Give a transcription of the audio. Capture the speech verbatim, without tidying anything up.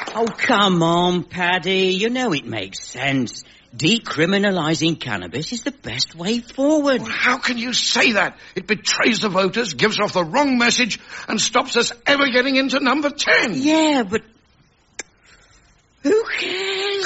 Oh, come on, Paddy. You know it makes sense. Decriminalising cannabis is the best way forward. Well, how can you say that? It betrays the voters, gives off the wrong message, and stops us ever getting into number ten. Yeah, but who cares?